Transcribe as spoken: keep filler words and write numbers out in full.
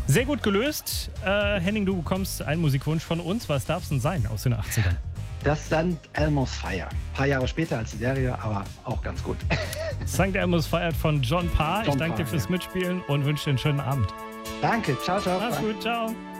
Sehr gut gelöst. Äh, Henning, du bekommst einen Musikwunsch von uns. Was darf es denn sein aus den achtzigern? Das Sankt Elmo's Fire. Ein paar Jahre später als die Serie, aber auch ganz gut. Sankt Elmo's Fire von John Parr. John Ich danke Parr, dir fürs ja. Mitspielen und wünsche dir einen schönen Abend. Danke, ciao, ciao. Mach's Frank. gut, ciao.